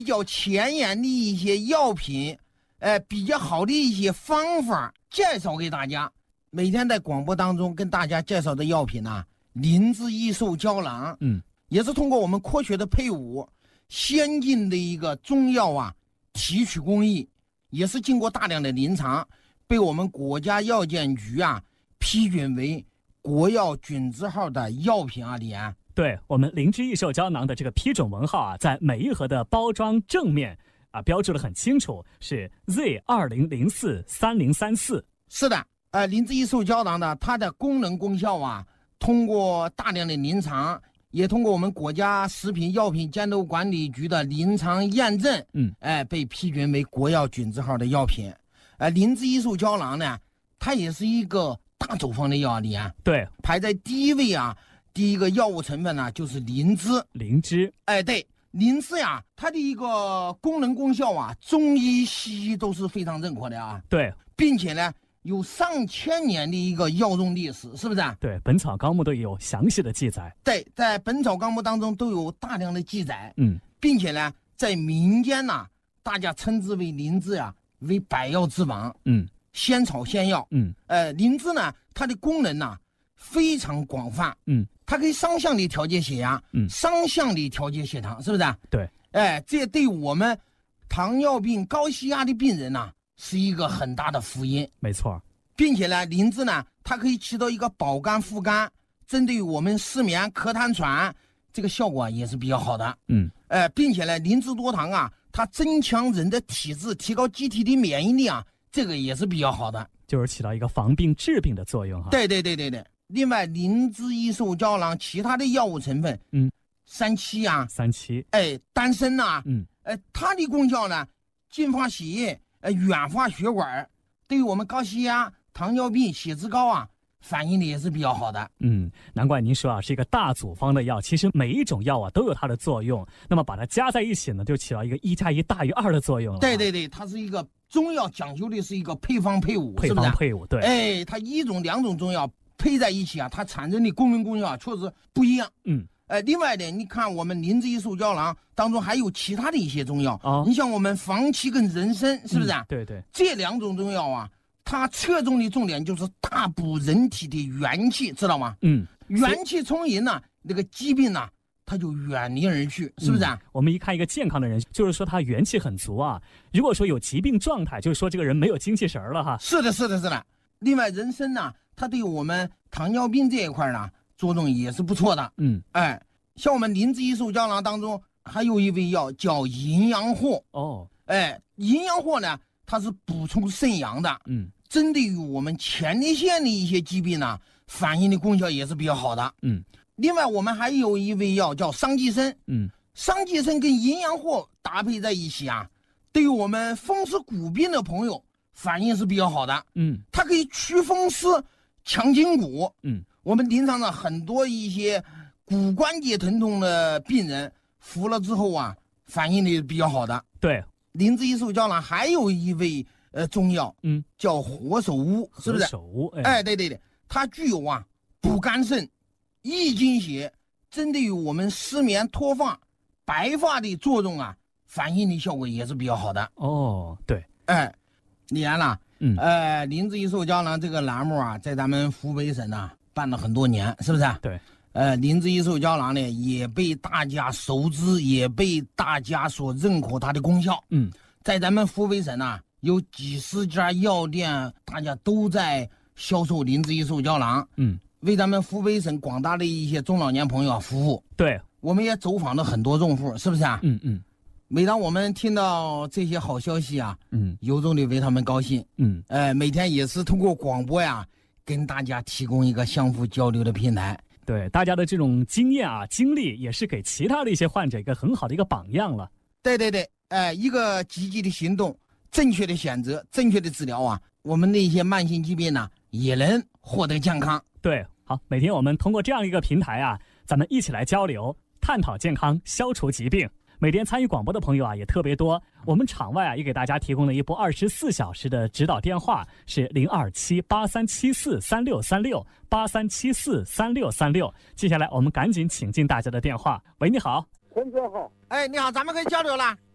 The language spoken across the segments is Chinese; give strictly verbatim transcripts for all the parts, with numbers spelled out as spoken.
比较前沿的一些药品，呃，比较好的一些方法介绍给大家。每天在广播当中跟大家介绍的药品呢、啊，灵芝益寿胶囊， 嗯， 也是通过我们科学的配伍，先进的一个中药啊提取工艺，也是经过大量的临床，被我们国家药监局啊批准为国药准字号的药品啊，李安。 对，我们灵芝益寿胶囊的这个批准文号啊，在每一盒的包装正面啊标注得很清楚，是 Z 二零零四三零三四。 是的，呃，灵芝益寿胶囊呢，它的功能功效啊，通过大量的临床，也通过我们国家食品药品监督管理局的临床验证， 嗯， 哎、呃，被批准为国药准字号的药品。呃，灵芝益寿胶囊呢，它也是一个大走方的药啊，李安。 对， 排在第一位啊，第一个药物成分呢就是灵芝。 灵芝， 哎，对，灵芝呀，它的一个功能功效啊，中医西医都是非常认可的啊。 对， 并且呢，有上千年的一个药用历史，是不是？ 对，《本草纲目》都有详细的记载。 对，在《本草纲目》当中都有大量的记载。 嗯， 并且呢，在民间呢、啊，大家称之为灵芝啊，为百药之王。 嗯， 仙草仙药。 嗯， 呃，灵芝呢，它的功能呢、啊、非常广泛。 嗯， 它可以双向的调节血压， 嗯， 双向的调节血糖，是不是？ 对。 哎，这对我们糖尿病、高血压的病人呢、啊，是一个很大的福音。 没错。 并且呢，灵芝呢，它可以起到一个保肝护肝，针对于我们失眠、咳痰喘，这个效果也是比较好的。 嗯， 呃，并且呢，灵芝多糖啊，它增强人的体质，提高机体的免疫力啊，这个也是比较好的， 就是起到一个防病治病的作用哈。 对对对对对。另外，灵芝益寿胶囊其他的药物成分， 嗯， 三七啊， 三七， 哎，丹参呐、啊， 嗯， 呃，它的功效呢，净化血液，呃，软化血管，对于我们高血压、糖尿病、血脂高啊，反应的也是比较好的。 嗯，难怪您说啊是一个大组方的药，其实每一种药啊都有它的作用，那么把它加在一起呢，就起到一个一加一大于二的作用了。 对对对，它是一个中药讲究的是一个配方配伍， 配方配伍，对。 哎，它一种两种中药配在一起啊，它产生的功能功效确实不一样。 嗯。 呃，另外呢，你看我们灵芝益寿胶囊当中还有其他的一些中药啊、哦，你像我们防气跟人参，是不是、啊嗯？对对， 这两种中药啊，它侧重的重点就是大补人体的元气，知道吗？ 嗯， 元气充盈呢，那个疾病呢，它就远离而去，是不是、啊嗯？我们一看一个健康的人，就是说他元气很足啊。如果说有疾病状态，就是说这个人没有精气神了哈。 是的，是的，是的。另外，人参呢，它对我们糖尿病这一块呢，作用也是不错的。 嗯， 哎。像我们灵芝益寿胶囊当中还有一味药叫淫羊藿哦， 哎，淫羊藿呢，它是补充肾阳的， 嗯， 针对于我们前列腺的一些疾病呢，反应的功效也是比较好的， 嗯。 另外，我们还有一味药叫桑寄生， 嗯， 桑寄生跟淫羊藿搭配在一起啊，对于我们风湿骨病的朋友反应是比较好的， 嗯， 它可以祛风湿、强筋骨， 嗯， 我们临床上很多一些骨关节疼痛的病人服了之后啊，反应的比较好的。 对， 灵芝益寿胶囊还有一味呃中药， 嗯， 叫活手乌，是不是？ 活手乌， 哎，哎，对对对，它具有啊补肝肾、益精血，针对于我们失眠、脱发、白发的作用啊，反应的效果也是比较好的。 哦，对， 哎，李安啦， 嗯， 呃，灵芝益寿胶囊这个栏目啊，在咱们湖北省呢办了很多年，是不是？ 对。 呃，灵芝益寿胶囊呢，也被大家熟知，也被大家所认可它的功效。 嗯， 在咱们湖北省呢，有几十家药店，大家都在销售灵芝益寿胶囊。 嗯， 为咱们湖北省广大的一些中老年朋友服务。 对， 我们也走访了很多用户，是不是啊？ 嗯嗯。 每当我们听到这些好消息啊， 嗯， 由衷的为他们高兴。 嗯， 呃，每天也是通过广播呀，跟大家提供一个相互交流的平台。 对，大家的这种经验啊、经历，也是给其他的一些患者一个很好的一个榜样了。 对对对，哎、呃，一个积极的行动，正确的选择，正确的治疗啊，我们的一些慢性疾病呢，也能获得健康。 对，好，每天我们通过这样一个平台啊，咱们一起来交流，探讨健康，消除疾病。每天参与广播的朋友啊也特别多，我们场外啊也给大家提供了一部二十四小时的指导电话，是零二七八三七四三六三六八三七四三六三六。接下来我们赶紧请进大家的电话。喂，你好。 陈哥好。 哎，你好，咱们可以交流了。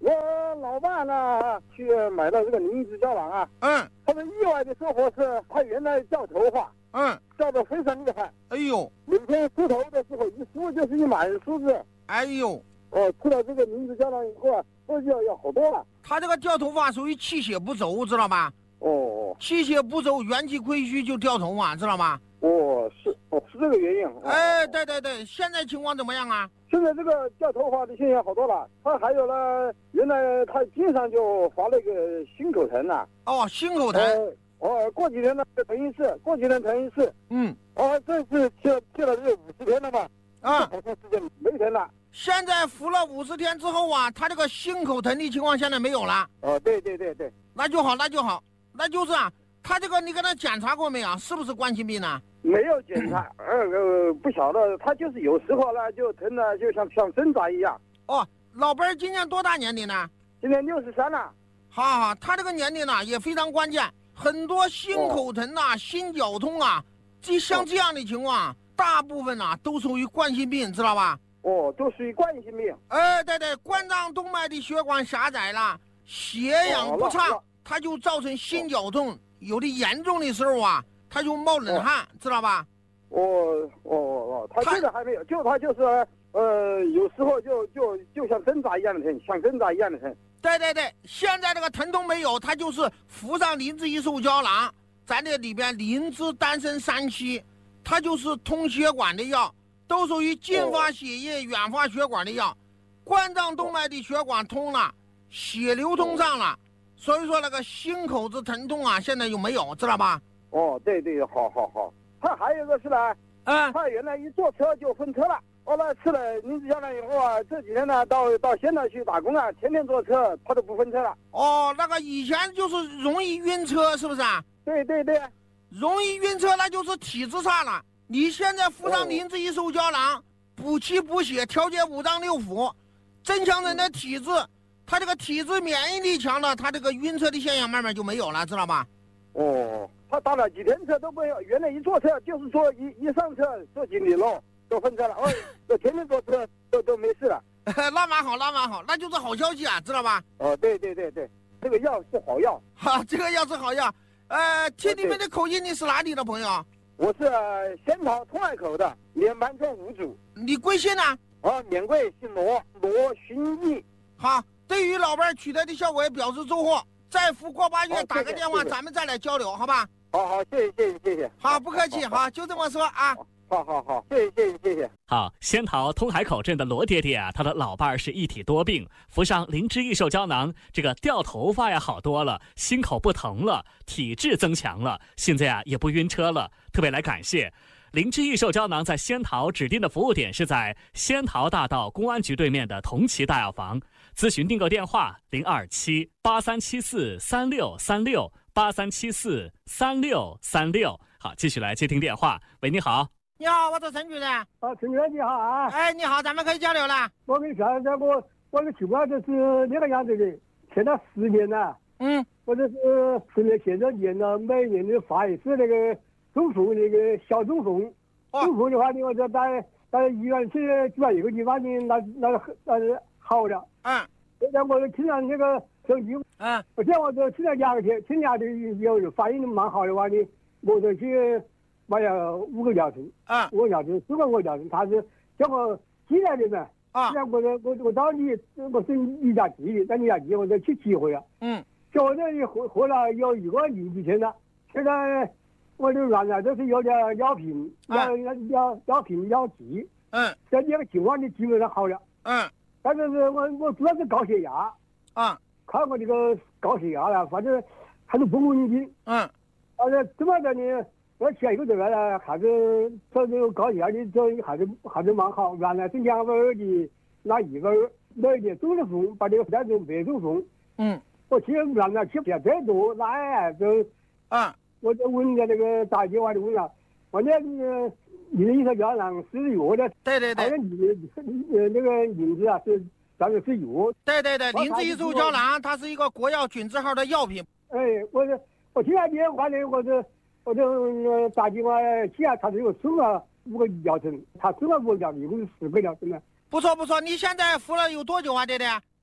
我老伴呢去买了这个灵芝胶囊啊， 嗯， 他们意外的收获是，他原来掉头发， 嗯， 掉得非常厉害。 哎呦， 每天梳头的时候一梳就是一满梳子。 哎呦， 哦，吃了这个灵芝胶囊以后啊，都要要好多了。 他这个掉头发属于气血不足，知道吧？ 哦哦， 气血不足，元气亏虚就掉头发，知道吗？ 哦，是哦，是这个原因。哦、 哎，对对对，现在情况怎么样啊？ 现在这个掉头发的现象好多了。他还有呢，原来他经常就发那个心口疼呐、 啊。哦，心口疼。 呃哦，过几天呢疼一次，过几天疼一次。 嗯。 哦，这次去了去了这五十天了嘛。 啊。 好长时间没疼了。 现在服了五十天之后啊，他这个心口疼的情况现在没有了。 哦，对对对对。 那就好，那就好，那就是啊，他这个你给他检查过没有？是不是冠心病呢？ 没有检查，呃呃，不晓得，他就是有时候呢就疼的就像像挣扎一样。 哦，老伴儿今年多大年龄呢？ 今年六十三了。 好好，他这个年龄呢也非常关键，很多心口疼啊、哦、心绞痛啊，这像这样的情况，哦、大部分啊都属于冠心病，知道吧？ 哦，都属于冠心病。 哎，对对，冠状动脉的血管狭窄了，血氧不畅，哦、它就造成心绞痛，哦、有的严重的时候啊。他就冒冷汗，哦、知道吧？ 哦哦哦，他这个还没有，就他就是呃，有时候就就就像挣扎一样的疼，像挣扎一样的疼。 对对对，现在这个疼痛没有，他就是服上灵芝益寿胶囊，在这里边灵芝丹参三七，它就是通血管的药，都属于近发血液、远发血管的药。冠状动脉的血管通了，血流通上了，所以说那个心口子疼痛啊，现在就没有，知道吧？ 哦，对对，好好好。他还有一个是呢， 嗯， 他原来一坐车就昏车了。后来吃了灵芝胶囊以后啊，这几天呢，到到县城去打工啊，天天坐车，他都不昏车了。 哦，那个以前就是容易晕车，是不是啊？ 对对对， 容易晕车那就是体质差了。你现在服上灵芝益寿胶囊，哦、补气补血，调节五脏六腑，增强人的体质。他这个体质免疫力强了，他这个晕车的现象慢慢就没有了，知道吧？ 哦，他打了几天车都没有，原来一坐车就是说一一上车坐几里路都昏车了，哦，我天天坐车都都没事了。 那蛮好，那蛮好，那就是好消息啊，知道吧？ 哦，对对对对，这个药是好药。 哈，这个药是好药。呃，听你们的口音，你是哪里的朋友？ 我是仙桃通海口的莲盘村五组。 你贵姓呢？ 啊，免贵，姓罗，罗寻义。 好，对于老伴取得的效果也表示收获。再服过八月打个电话，咱们再来交流，好吧？ 好好，谢谢谢谢谢谢。 好，不客气，好，就这么说啊。 好好好，谢谢谢谢谢谢。 好，仙桃通海口镇的罗爹爹啊，他的老伴儿是一体多病，服上灵芝益寿胶囊，这个掉头发呀好多了，心口不疼了，体质增强了，现在啊也不晕车了，特别来感谢。灵芝益寿胶囊在仙桃指定的服务点是在仙桃大道公安局对面的同齐大药房，咨询订购电话零二七八三七四三六三六八三七四三六三六。好，继续来接听电话。喂，你好。 你好，我是陈主任。 啊，陈主任你好啊。 哎，你好，咱们可以交流了。 我跟你说，这我我的情况就是那个样子的，签了十年了。 嗯。 我这是十年前这年了，每年都发一次那个中风，那个小中风。哦。中风的话呢，我就到到医院去住了一个地方呢，那那那好了。 嗯。 现在我听了那个手机。 嗯。 我现在我就听了两个天，听两天以后反应蛮好的话呢，我就去。买了五个疗程， 啊， 五个疗程，四个五个疗程，他是叫我进来的嘛， 啊， 现在我我我到你，我是你家地的，在你家地我就去机会了， 嗯， 叫我这里活活了有一个零几天了，现在我的原来都是有点药瓶，药药药药瓶药剂， 嗯， 在这个情况呢基本上好了， 嗯， 但是是我我主要是高血压， 啊， 看我这个高血压了，反正还是不稳定， 嗯， 而且怎么的呢？我前一个月呢，还是这个高血压的，这还是还是蛮好。原来是两个二的，那一个二，那一点中的风，把这个那种别中风。 嗯。 我去原来去别再多，那就啊， 我就问人家那个打电话就问了，我那个你的益寿胶囊是药的。 对对对。 好像你的呃那个名字啊是咱们是药。 对对对，灵芝益寿胶囊它是一个国药准字号的药品。 哎，我是我听他电话呢，我是。我就打电话去啊，他就有送了五个疗程，他送了五个疗程，一共是十个疗程了。 不错不错，你现在服了有多久啊，爹爹？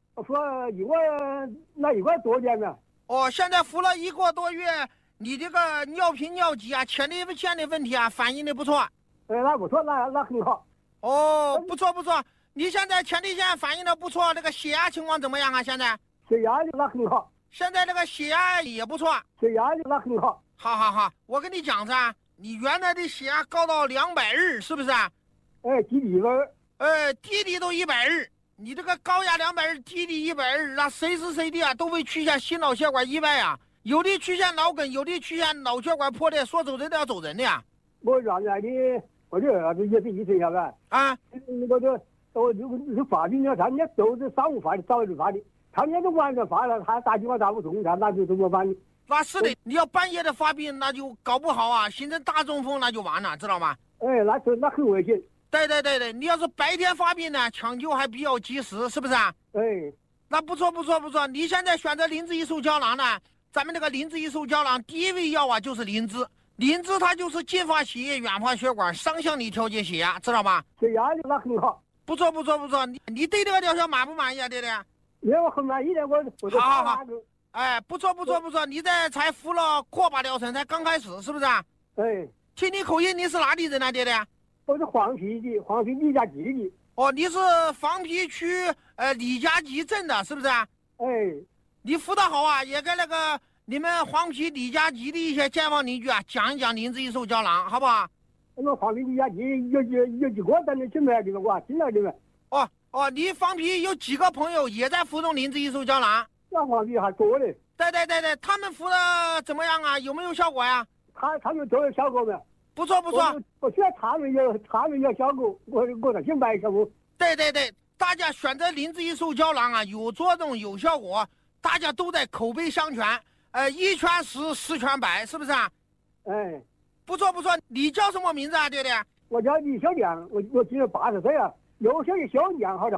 我服一个那一个多点呢。 哦，现在服了一个多月，你这个尿频尿急啊，前列腺的问题啊，反应的不错。 哎，那不错，那那很好。 哦，不错不错，你现在前列腺反应的不错，那个血压情况怎么样啊？现在？ 血压那很好。 现在这个血压也不错。 血压那很好。 好好好，我跟你讲噻，你原来的血压高到两百二，是不是啊？ 哎，低低分。 呃，低低都一百二，你这个高压两百二，低低一百二，那随时随地啊都会出现心脑血管意外啊，有的出现脑梗，有的出现脑血管破裂，说走人的要走人的呀。 我原来的我这儿子也是医生，晓得吧？ 啊， 我这我这这发病了，他人家都是上午发的，早上发的，他人家都晚上发了，他打电话打不通，他那就怎么办呢？ 那是的，你要半夜的发病，那就搞不好啊，形成大中风，那就完了，知道吗？ 哎，那是那很危险。 对对对对，你要是白天发病呢，抢救还比较及时，是不是啊？ 哎， 那不错不错不错，你现在选择灵芝益寿胶囊呢？咱们这个灵芝益寿胶囊第一味药啊就是灵芝，灵芝它就是近发血液、远发血管，双向你调节血压，知道吗？ 血压那很好。 不错不错不错，你你对这个疗效满不满意啊，对不对？ 因为我很满意的，我我好好好，哎，不错不错不错，你这才服了扩把疗程，才刚开始，是不是啊？ 哎， 听你口音，你是哪里人啊，爹爹？ 我是黄陂的，黄陂李家集的。 哦，你是黄陂区呃李家集镇的，是不是啊？ 哎， 你服的好啊，也跟那个你们黄陂李家集的一些街坊邻居啊讲一讲灵芝益寿胶囊，好不好？ 我们黄陂李家集有有有几个在那进来的嘛，我进来的嘛。 哦哦，你黄陂有几个朋友也在服用灵芝益寿胶囊？ 那黄陂还多嘞。 对对对对，他们服的怎么样啊？有没有效果呀？ 他他们都有效果没？ 不错不错。 我, 我觉得他们有他们有效果，我我再去买一下不？ 对对对，大家选择灵芝益寿胶囊啊，有作用有效果，大家都在口碑相传，呃，一传十，十传百，是不是啊？ 哎， 不错不错，你叫什么名字啊，爹爹？ 我叫李小亮，我我今年八十岁了，有些小娘好的。